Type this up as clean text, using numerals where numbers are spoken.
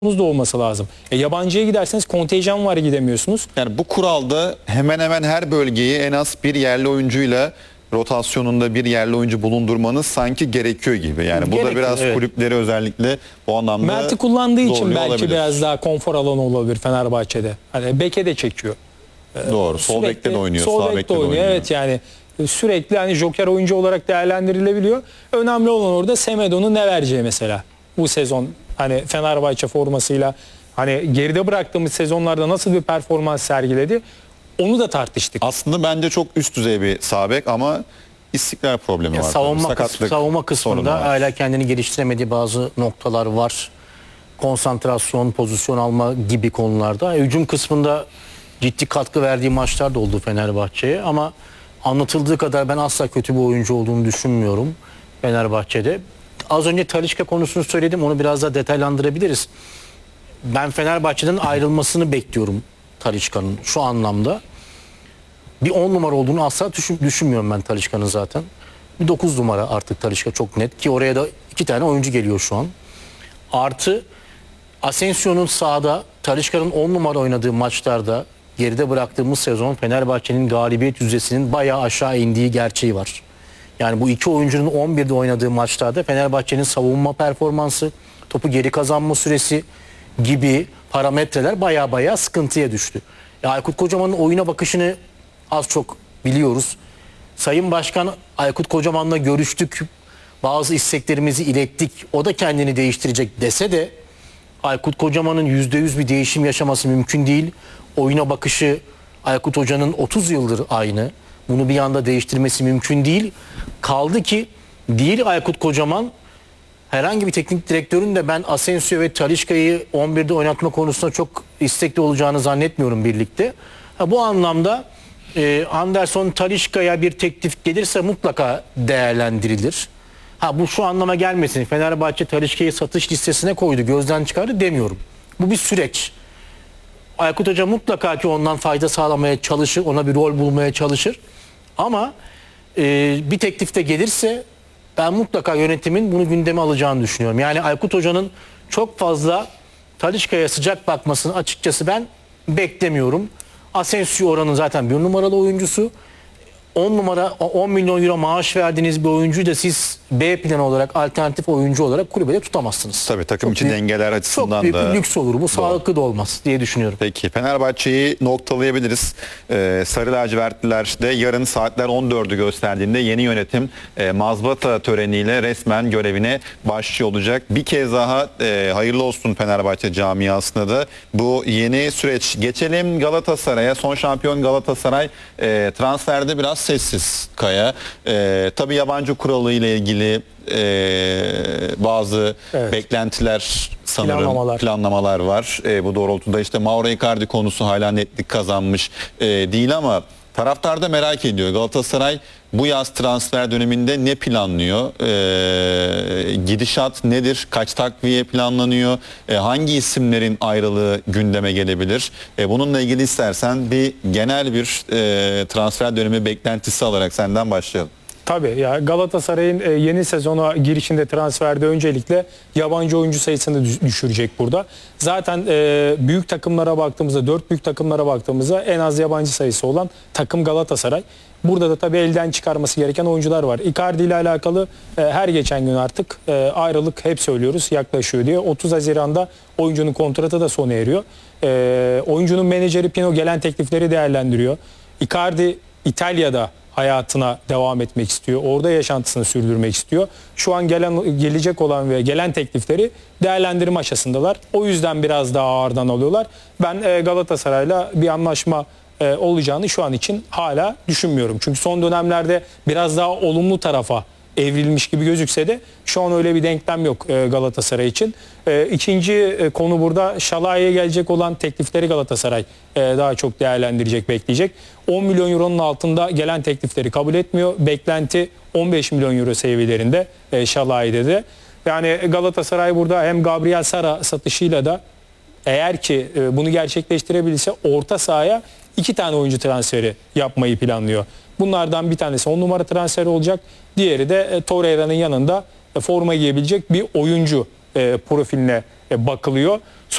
da olması lazım. Yabancıya giderseniz kontenjan var, gidemiyorsunuz. Yani bu kuralda hemen hemen her bölgeyi en az bir yerli oyuncuyla rotasyonunda bir yerli oyuncu bulundurmanız sanki gerekiyor gibi. Yani bu da biraz kulüpleri özellikle bu anlamda Mert'i kullandığı için belki olabilir. Biraz daha konfor alanı olabilir Fenerbahçe'de. Hani beke de çekiyor. Doğru. Sol bekte de oynuyor, sağ bekte de oynuyor. Evet, yani sürekli hani joker oyuncu olarak değerlendirilebiliyor. Önemli olan orada Semedo'nun ne vereceği mesela. Bu sezon hani Fenerbahçe formasıyla hani geride bıraktığımız sezonlarda nasıl bir performans sergiledi? Onu da tartıştık. Aslında bence çok üst düzey bir sağ bek ama istikrar problemi var. Savunma kısmında hala kendini geliştiremediği bazı noktalar var. Konsantrasyon, pozisyon alma gibi konularda. Hücum kısmında ciddi katkı verdiği maçlar da oldu Fenerbahçe'ye ama anlatıldığı kadar ben asla kötü bir oyuncu olduğunu düşünmüyorum Fenerbahçe'de. Az önce Talisca konusunu söyledim, onu biraz daha detaylandırabiliriz. Ben Fenerbahçe'den ayrılmasını bekliyorum Talisca'nın şu anlamda. Bir 10 numara olduğunu asla düşünmüyorum ben Talisca'nın zaten. Bir 9 numara artık Talisca, çok net ki oraya da 2 tane oyuncu geliyor şu an. Artı Asensio'nun sahada, Talisca'nın 10 numara oynadığı maçlarda geride bıraktığımız sezon Fenerbahçe'nin galibiyet yüzdesinin bayağı aşağı indiği gerçeği var. Yani bu iki oyuncunun 11'de oynadığı maçlarda Fenerbahçe'nin savunma performansı, topu geri kazanma süresi gibi parametreler bayağı sıkıntıya düştü. Aykut Kocaman'ın oyuna bakışını az çok biliyoruz. Sayın Başkan Aykut Kocaman'la görüştük, bazı isteklerimizi ilettik, o da kendini değiştirecek dese de Aykut Kocaman'ın %100 bir değişim yaşaması mümkün değil. Oyuna bakışı Aykut Hoca'nın 30 yıldır aynı. Bunu bir anda değiştirmesi mümkün değil. Kaldı ki değil Aykut Kocaman, herhangi bir teknik direktörün de ben Asensio ve Talisca'yı 11'de oynatma konusunda çok istekli olacağını zannetmiyorum birlikte. Bu anlamda Anderson Talisca'ya bir teklif gelirse mutlaka değerlendirilir. Bu şu anlama gelmesin, Fenerbahçe Talisca'yı satış listesine koydu, gözden çıkardı demiyorum. Bu bir süreç. Aykut Hoca mutlaka ki ondan fayda sağlamaya çalışır, ona bir rol bulmaya çalışır. Ama bir teklif de gelirse ben mutlaka yönetimin bunu gündeme alacağını düşünüyorum. Yani Aykut Hoca'nın çok fazla Talisca'ya sıcak bakmasını açıkçası ben beklemiyorum. Asensio oranın zaten bir numaralı oyuncusu. 10 milyon euro maaş verdiğiniz bir oyuncuyu da siz B planı olarak, alternatif oyuncu olarak kulübede tutamazsınız. Tabii takım içi dengeler açısından da. Çok büyük bir lüks olur. Bu sağlıklı da olmaz diye düşünüyorum. Peki Fenerbahçe'yi noktalayabiliriz. Sarı lacivertliler de yarın saatler 14'ü gösterdiğinde yeni yönetim mazbata töreniyle resmen görevine başlıyor olacak. Bir kez daha hayırlı olsun Fenerbahçe camiasına da bu yeni süreç. Geçelim Galatasaray'a. Son şampiyon Galatasaray transferde biraz sessiz Kaya. Tabii yabancı kuralı ile ilgili bazı beklentiler, sanırım planlamalar var. Bu doğrultuda işte Mauro Icardi konusu hala netlik kazanmış değil ama taraftar da merak ediyor. Galatasaray bu yaz transfer döneminde ne planlıyor? Gidişat nedir? Kaç takviye planlanıyor? Hangi isimlerin ayrılığı gündeme gelebilir? Bununla ilgili istersen bir genel bir transfer dönemi beklentisi alarak senden başlayalım. Tabii ya, Galatasaray'ın yeni sezona girişinde transferde öncelikle yabancı oyuncu sayısını düşürecek burada. Zaten büyük takımlara baktığımızda, 4 büyük takımlara baktığımızda en az yabancı sayısı olan takım Galatasaray. Burada da tabii elden çıkarması gereken oyuncular var. Icardi ile alakalı her geçen gün artık ayrılık, hep söylüyoruz, yaklaşıyor diye. 30 Haziran'da oyuncunun kontratı da sona eriyor. Oyuncunun menajeri Pino gelen teklifleri değerlendiriyor. Icardi İtalya'da hayatına devam etmek istiyor. Orada yaşantısını sürdürmek istiyor. Şu an gelecek olan ve gelen teklifleri değerlendirme aşamasındalar. O yüzden biraz daha ağırdan alıyorlar. Ben Galatasaray'la bir anlaşma olacağını şu an için hala düşünmüyorum. Çünkü son dönemlerde biraz daha olumlu tarafa evrilmiş gibi gözükse de şu an öyle bir denklem yok Galatasaray için. İkinci konu burada Şalai'ye gelecek olan teklifleri Galatasaray daha çok değerlendirecek, bekleyecek. 10 milyon euronun altında gelen teklifleri kabul etmiyor. Beklenti 15 milyon euro seviyelerinde Şalai'de de. Yani Galatasaray burada hem Gabriel Sara satışıyla da eğer ki bunu gerçekleştirebilirse orta sahaya 2 tane oyuncu transferi yapmayı planlıyor. Bunlardan bir tanesi 10 numara transferi olacak. Diğeri de Torreira'nın yanında forma giyebilecek bir oyuncu profiline bakılıyor.